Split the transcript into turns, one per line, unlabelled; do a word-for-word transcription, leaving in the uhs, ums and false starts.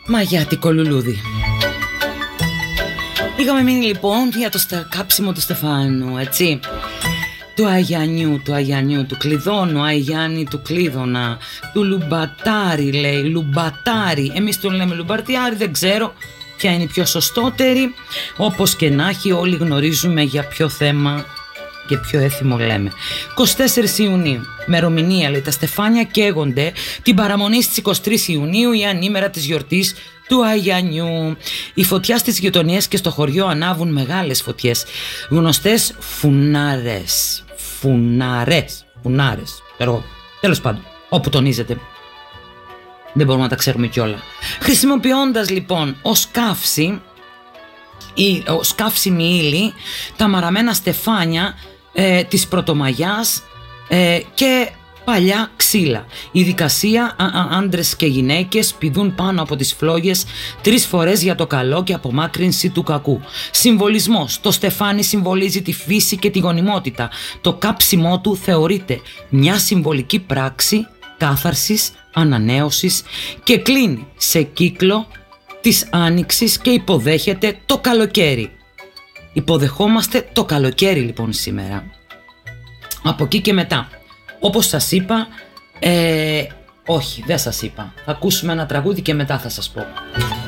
Μαγιάτικο λουλούδι. Είχαμε μείνει λοιπόν για το στα... κάψιμο του Στεφάνου, έτσι. Του Αγιανιού, του Αγιανιού, του Κλειδώνου, Αγιάννη του Κλείδωνα, του Λουμπατάρι λέει, Λουμπατάρι. Εμείς τον λέμε Λουμπαρτιάρι, δεν ξέρω ποια είναι η πιο σωστότερη. Όπως και να έχει, όλοι γνωρίζουμε για ποιο θέμα και ποιο έθιμο λέμε. εικοστή τέταρτη Ιουνίου, μερομηνία λέει, τα στεφάνια καίγονται την παραμονή στις εικοστή τρίτη Ιουνίου, η ανήμερα της γιορτής του Αγιανιού. Οι φωτιάς στις γειτονιές και στο χωριό ανάβουν μεγάλες φωτιές, γνωστές φουνάρες. Φουνάρες, φουνάρες, τέλος πάντων, όπου τονίζεται. Δεν μπορούμε να τα ξέρουμε κιόλα. Χρησιμοποιώντας λοιπόν ως καύση ή ως καύσιμη ύλη τα μαραμένα στεφάνια ε, της Πρωτομαγιάς ε, και παλιά ξύλα. Η δικασία, άντρες και γυναίκες πηδούν πάνω από τις φλόγες τρεις φορές για το καλό και απομάκρυνση του κακού. Συμβολισμός. Το στεφάνι συμβολίζει τη φύση και τη γονιμότητα. Το κάψιμό του θεωρείται μια συμβολική πράξη κάθαρσης, ανανέωσης και κλείνει σε κύκλο της άνοιξης και υποδέχεται το καλοκαίρι. Υποδεχόμαστε το καλοκαίρι λοιπόν σήμερα. Από εκεί και μετά, όπως σας είπα, ε, όχι δεν σας είπα, θα ακούσουμε ένα τραγούδι και μετά θα σας πω.